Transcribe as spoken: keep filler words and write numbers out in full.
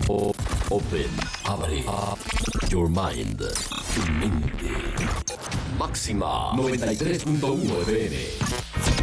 O- Open. Abre. Your mind. Tu mente. Máxima noventa y tres punto uno F M.